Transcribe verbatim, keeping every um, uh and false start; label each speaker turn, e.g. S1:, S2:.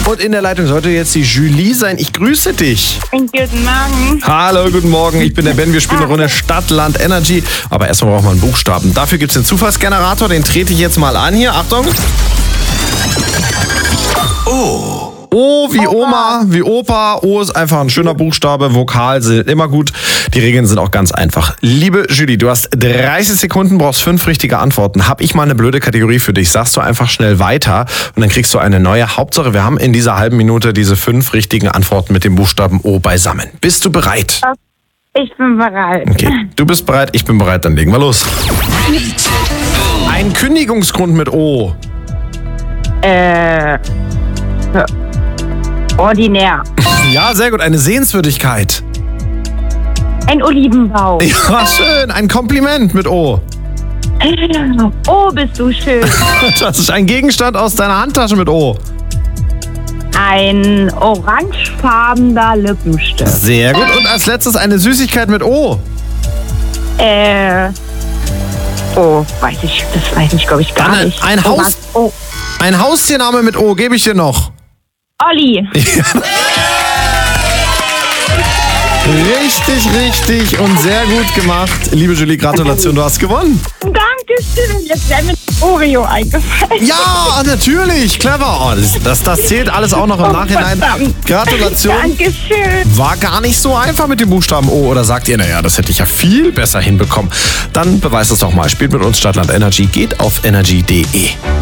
S1: Und in der Leitung sollte jetzt die Julie sein. Ich grüße dich.
S2: Guten Morgen.
S1: Hallo, guten Morgen. Ich bin der Ben. Wir spielen eine Runde Stadt, Land, Energy. Aber erstmal brauchen wir einen Buchstaben. Dafür gibt es den Zufallsgenerator. Den trete ich jetzt mal an hier. Achtung. O. O wie Oma, wie Opa. O ist einfach ein schöner Buchstabe. Vokal sind immer gut. Die Regeln sind auch ganz einfach. Liebe Julie, du hast dreißig Sekunden, brauchst fünf richtige Antworten. Hab ich mal eine blöde Kategorie für dich. Sagst du einfach schnell weiter und dann kriegst du eine neue. Hauptsache, wir haben in dieser halben Minute diese fünf richtigen Antworten mit dem Buchstaben O beisammen. Bist du bereit?
S2: Ich bin bereit.
S1: Okay, du bist bereit, ich bin bereit, dann legen wir los. Ein Kündigungsgrund mit O.
S2: Äh. Ordinär.
S1: Ja, sehr gut. Eine Sehenswürdigkeit.
S2: Ein Olivenbau.
S1: Ja, schön. Ein Kompliment mit O.
S2: Oh, bist du schön.
S1: Das ist ein Gegenstand aus deiner Handtasche mit O.
S2: Ein orangefarbener Lippenstift.
S1: Sehr gut. Und als letztes eine Süßigkeit mit O.
S2: Äh. Oh, weiß ich, das weiß ich, glaube ich, gar
S1: Ein,
S2: nicht.
S1: ein,
S2: oh,
S1: Haus,
S2: was? Oh.
S1: ein Haustiername mit O, gebe ich dir noch.
S2: Olli.
S1: Richtig, richtig und sehr gut gemacht. Liebe Julie, Gratulation, du hast gewonnen.
S2: Dankeschön. Jetzt wäre mir Oreo eingefallen.
S1: Ja, natürlich, clever. Oh, das, das, das zählt alles auch noch im
S2: Oh,
S1: Nachhinein.
S2: verdammt.
S1: Gratulation.
S2: Dankeschön.
S1: War gar nicht so einfach mit dem Buchstaben O. Oder sagt ihr, naja, das hätte ich ja viel besser hinbekommen. Dann beweist es doch mal. Spielt mit uns Stadtland Energy. Geht auf energy punkt de.